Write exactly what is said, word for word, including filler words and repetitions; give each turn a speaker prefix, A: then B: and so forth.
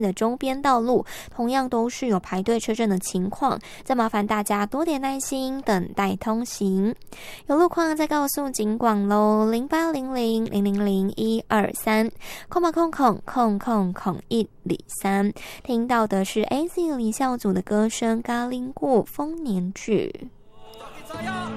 A: 的周边道路同样都是有排队车阵的情况，再麻烦大家多点耐心等待通行。有路况再告诉警广喽，零八零零零零零一二三空吧空空空空空一里三。听到的是 A Z 李孝祖的歌声《咖喱固丰年剧》。